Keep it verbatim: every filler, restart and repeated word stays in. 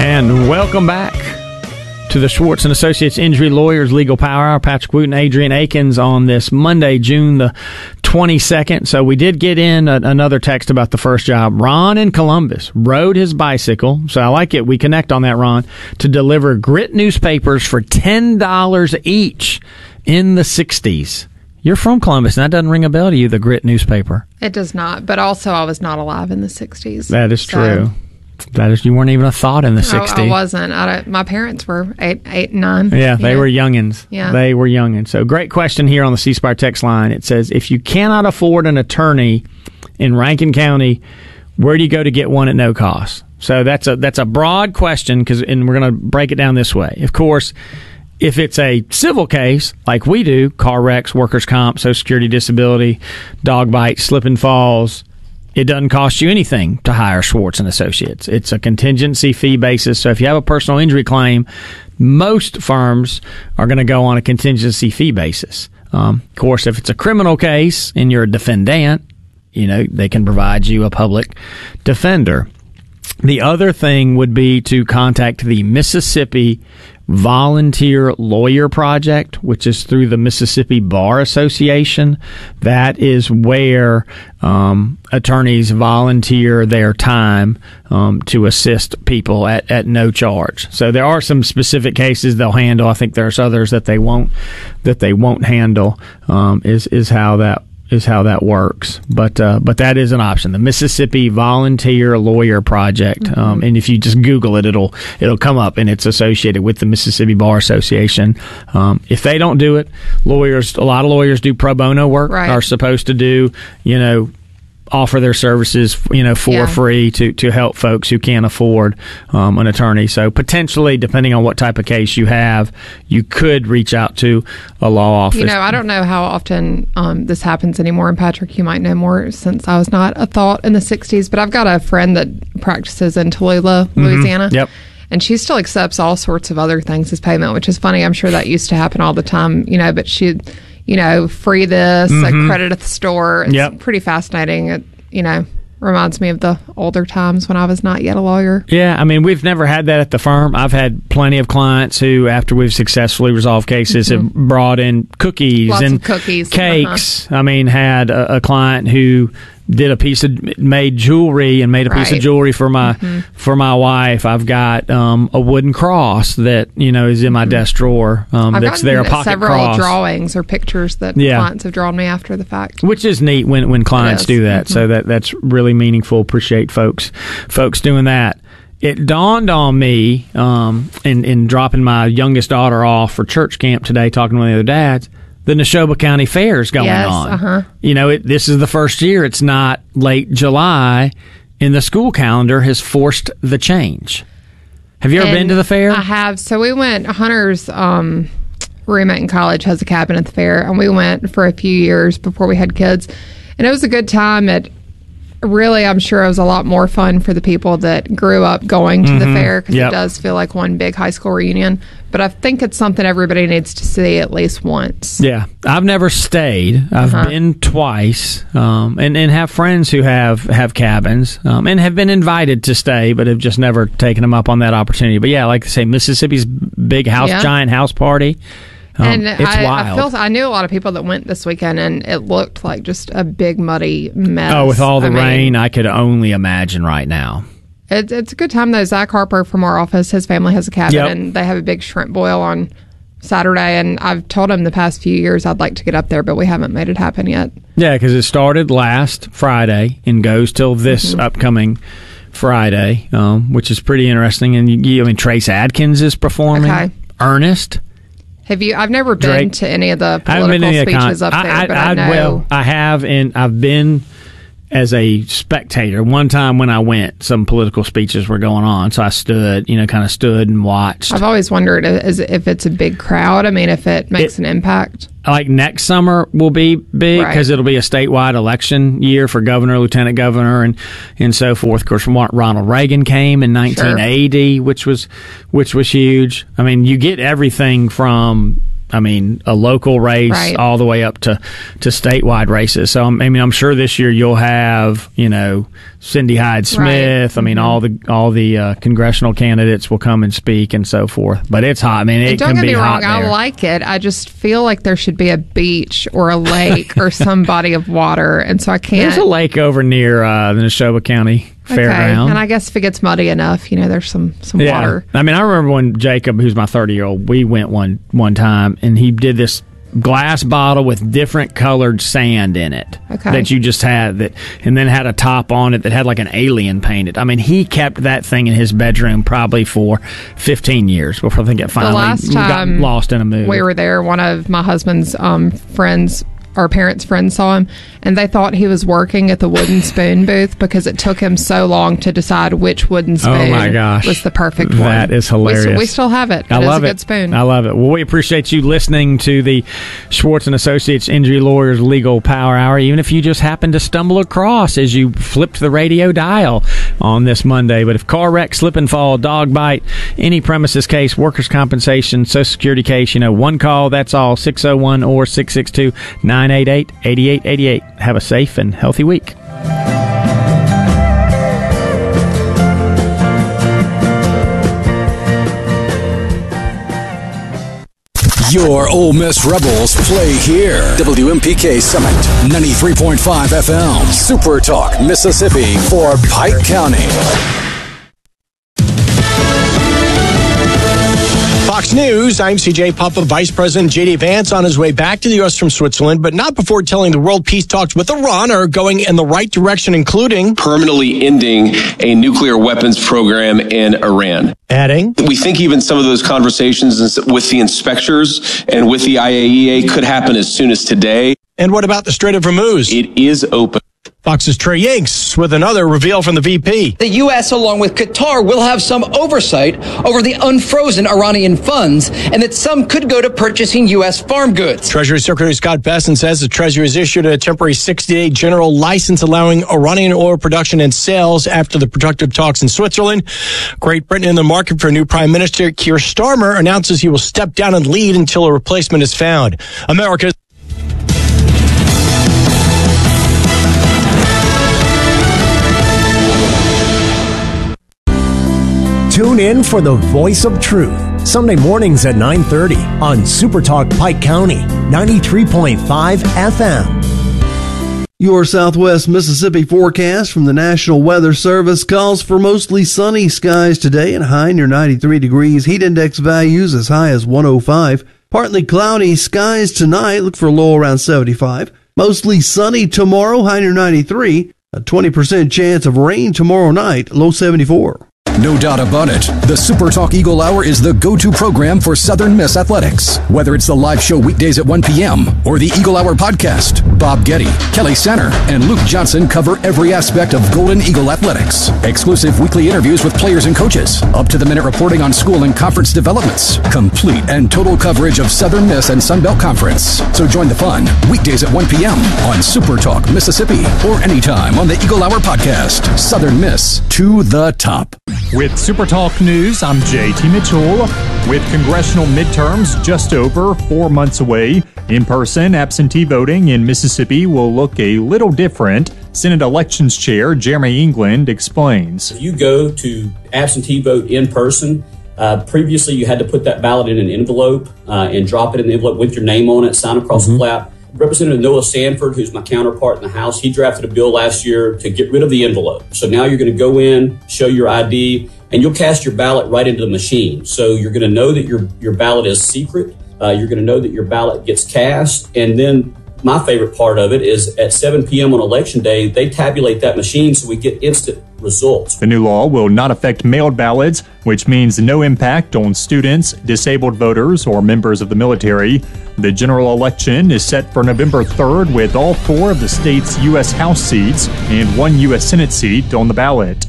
And welcome back to the Schwartz and Associates Injury Lawyers Legal Power Hour. Patrick Wooten, Adrian Akins on this Monday, June the twenty-second. So we did get in a, another text about the first job. Ron in Columbus rode his bicycle, so I like it. We connect on that, Ron, to deliver grit newspapers for ten dollars each in the sixties. You're from Columbus, and that doesn't ring a bell to you, the grit newspaper. It does not, but also I was not alive in the sixties. That is so. true. That is, you weren't even a thought in the sixties. I, I wasn't. I don't, my parents were eight, eight, nine. Yeah, they know. were youngins. Yeah. They were youngins. So great question here on the C Spire text line. It says, if you cannot afford an attorney in Rankin County, where do you go to get one at no cost? So that's a that's a broad question, because, and we're going to break it down this way. Of course, if it's a civil case, like we do, car wrecks, workers' comp, Social Security, disability, dog bites, slip and falls, it doesn't cost you anything to hire Schwartz and Associates. It's a contingency fee basis. So if you have a personal injury claim, most firms are going to go on a contingency fee basis. Um, of course, if it's a criminal case and you're a defendant, you know, they can provide you a public defender. The other thing would be to contact the Mississippi Volunteer Lawyer Project, which is through the Mississippi Bar Association. That is where um, attorneys volunteer their time um, to assist people at, at no charge. So there are some specific cases they'll handle. I think there's others that they won't that they won't handle. Um, is is how that. is how that works. But uh, but that is an option. The Mississippi Volunteer Lawyer Project. Mm-hmm. Um, and if you just Google it, it'll it'll come up, and it's associated with the Mississippi Bar Association. Um, if they don't do it, lawyers, a lot of lawyers do pro bono work, right. are supposed to do, you know, offer their services, you know, for yeah. free to, to help folks who can't afford um, an attorney. So potentially, depending on what type of case you have, you could reach out to a law office. You know, I don't know how often um, this happens anymore. And Patrick, you might know more since I was not a thought in the sixties. But I've got a friend that practices in Tallulah, mm-hmm. Louisiana. Yep. And she still accepts all sorts of other things as payment, which is funny. I'm sure that used to happen all the time, you know, but she, you know, free this, mm-hmm. a credit at the store. It's yep. pretty fascinating. It, you know, reminds me of the older times when I was not yet a lawyer. Yeah, I mean, we've never had that at the firm. I've had plenty of clients who, after we've successfully resolved cases, mm-hmm. have brought in cookies Lots and of cookies. cakes. Uh-huh. I mean, had a, a client who did a piece of made jewelry and made a right. piece of jewelry for my mm-hmm. for my wife. I've got um, a wooden cross that, you know, is in my mm-hmm. desk drawer. Um, I've that's there, a pocket several cross. drawings or pictures that yeah. clients have drawn me after the fact, which is neat when when clients do that. Mm-hmm. So that that's really meaningful. Appreciate folks folks doing that. It dawned on me um, in in dropping my youngest daughter off for church camp today, talking to one of the other dads. The Neshoba County Fair is going yes, on. Uh-huh. You know, it, this is the first year. It's not late July, and the school calendar has forced the change. Have you ever and been to the fair? I have. So we went, Hunter's um, roommate in college has a cabin at the fair, and we went for a few years before we had kids. And it was a good time. It really, I'm sure it was a lot more fun for the people that grew up going to mm-hmm. the fair, because yep. it does feel like one big high school reunion. But I think it's something everybody needs to see at least once. Yeah. I've never stayed. I've uh-huh. been twice, um, and, and have friends who have, have cabins um, and have been invited to stay, but have just never taken them up on that opportunity. But yeah, like I say, Mississippi's big house, yeah. giant house party. Um, and it's I, wild. I, feel, I knew a lot of people that went this weekend, and it looked like just a big muddy mess. Oh, with all the I mean, rain, I could only imagine right now. It, it's a good time, though. Zach Harper from our office, his family has a cabin, yep. and they have a big shrimp boil on Saturday. And I've told him the past few years I'd like to get up there, but we haven't made it happen yet. Yeah, because it started last Friday and goes till this mm-hmm. upcoming Friday, um, which is pretty interesting. And you, I mean, Trace Adkins is performing. Okay. Ernest. Have you? I've never been Drake. to any of the political speeches con- up there, I, I, but I, I know. Well, I have, and I've been as a spectator. One time when I went, some political speeches were going on, so I stood, you know, kind of stood and watched. I've always wondered if it's a big crowd. I mean, if it makes it, an impact. Like next summer will be big because right. it'll be a statewide election year for governor, lieutenant governor, and, and so forth. Of course, Ronald Reagan came in nineteen eighty, sure. which was which was huge. I mean, you get everything from I mean, a local race Right. all the way up to, to statewide races. So, I mean, I'm sure this year you'll have, you know, Cindy Hyde-Smith. Right. I mean, Mm-hmm. all the all the uh, congressional candidates will come and speak and so forth. But it's hot. I mean, it And don't can get be me wrong, hot I there. like it. I just feel like there should be a beach or a lake or some body of water, and so I can't. There's a lake over near uh, the Neshoba County Fairground. And I guess if it gets muddy enough, you know, there's some some Yeah. water. I mean, I remember when Jacob, who's my thirty-year-old, we went one one time, and he did this glass bottle with different colored sand in it Okay. that you just had that, and then had a top on it that had like an alien painted. I mean, he kept that thing in his bedroom probably for fifteen years before I think it finally last got time lost in a move. We were there. One of my husband's um, friends, our parents' friends, saw him, and they thought he was working at the wooden spoon booth because it took him so long to decide which wooden spoon Oh my gosh, was the perfect one. That is We, hilarious. s- we still have it. I It is love a it. good spoon. I love it. Well, we appreciate you listening to the Schwartz and Associates Injury Lawyers Legal Power Hour, even if you just happen to stumble across as you flipped the radio dial on this Monday. But if car wreck, slip and fall, dog bite, any premises case, workers' compensation, Social Security case, you know, one call, that's all, six oh one or six six two, nine eight eight, eight eight eight eight. Have a safe and healthy week. Your Ole Miss Rebels play here. W M P K Summit, ninety-three point five F M. Super Talk, Mississippi for Pike County. Fox News, I'm C J Papa. Vice President J D Vance on his way back to the U S from Switzerland, but not before telling the world peace talks with Iran are going in the right direction, including permanently ending a nuclear weapons program in Iran. Adding, we think even some of those conversations with the inspectors and with the I A E A could happen as soon as today. And what about the Strait of Hormuz? It is open. Fox's Trey Yanks with another reveal from the V P. The U S, along with Qatar, will have some oversight over the unfrozen Iranian funds, and that some could go to purchasing U S farm goods. Treasury Secretary Scott Bessent says the Treasury has issued a temporary sixty-day general license allowing Iranian oil production and sales after the productive talks in Switzerland. Great Britain in the market for a new Prime Minister. Keir Starmer announces he will step down and lead until a replacement is found. America's Tune in for the Voice of Truth, Sunday mornings at nine thirty on Super Talk Pike County, ninety-three point five F M. Your Southwest Mississippi forecast from the National Weather Service calls for mostly sunny skies today and high near ninety-three degrees. Heat index values as high as one oh five. Partly cloudy skies tonight. Look for a low around seventy-five. Mostly sunny tomorrow, high near ninety-three. A twenty percent chance of rain tomorrow night, low seventy-four. No doubt about it, the Super Talk Eagle Hour is the go-to program for Southern Miss athletics. Whether it's the live show weekdays at one p.m. or the Eagle Hour podcast, Bob Getty, Kelly Sanner, and Luke Johnson cover every aspect of Golden Eagle athletics. Exclusive weekly interviews with players and coaches, up-to-the-minute reporting on school and conference developments, complete and total coverage of Southern Miss and Sun Belt Conference. So join the fun weekdays at one p.m. on Super Talk Mississippi or anytime on the Eagle Hour podcast. Southern Miss to the top. With Super Talk News, I'm J T Mitchell. With congressional midterms just over four months away, in-person absentee voting in Mississippi will look a little different. Senate Elections Chair Jeremy England explains. If you go to absentee vote in person, uh, previously you had to put that ballot in an envelope uh, and drop it in the envelope with your name on it, sign across mm-hmm. the flap. Representative Noah Sanford, who's my counterpart in the House, he drafted a bill last year to get rid of the envelope. So now you're going to go in, show your I D, and you'll cast your ballot right into the machine. So you're going to know that your, your ballot is secret. Uh, you're going to know that your ballot gets cast. And then my favorite part of it is at seven p.m. on Election Day, they tabulate that machine so we get instant results. The new law will not affect mailed ballots, which means no impact on students, disabled voters, or members of the military. The general election is set for November third with all four of the state's U S House seats and one U S Senate seat on the ballot.